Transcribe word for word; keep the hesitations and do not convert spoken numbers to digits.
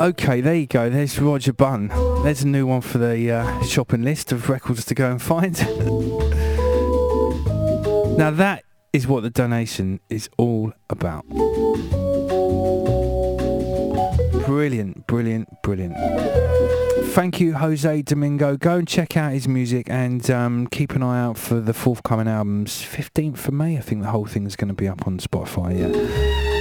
Okay, there you go. There's Roger Bunn. There's a new one for the uh, shopping list of records to go and find. Now that is what the donation is all about. Brilliant, brilliant, brilliant. Thank you, Jose Domingo. Go and check out his music and um, keep an eye out for the forthcoming albums. fifteenth of May, I think the whole thing is going to be up on Spotify, yeah.